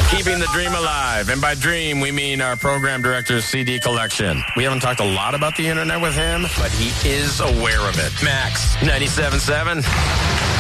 Keeping the dream alive. And by dream, we mean our program director's CD collection. We haven't talked a lot about the internet with him, but he is aware of it. Max, 97.7.